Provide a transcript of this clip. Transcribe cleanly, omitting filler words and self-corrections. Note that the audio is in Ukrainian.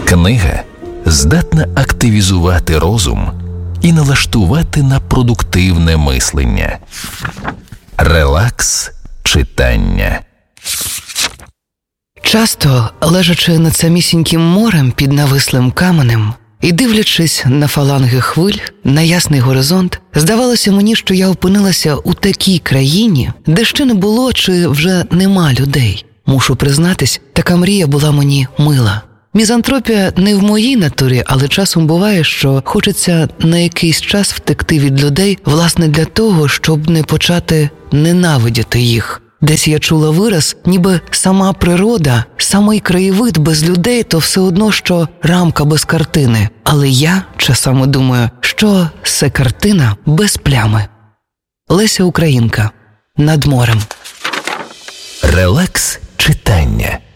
Книга здатна активізувати розум і налаштувати на продуктивне мислення. Релакс читання. Часто, лежачи над самісіньким морем під навислим каменем і дивлячись на фаланги хвиль, на ясний горизонт, здавалося мені, що я опинилася у такій країні, де ще не було чи вже нема людей. Мушу признатись, така мрія була мені мила. Мізантропія не в моїй натурі, але часом буває, що хочеться на якийсь час втекти від людей, власне для того, щоб не почати ненавидіти їх. Десь я чула вираз, ніби сама природа, самий краєвид без людей, то все одно, що рамка без картини. Але я часами думаю, що це картина без плями. Леся Українка. Над морем. Релакс читання.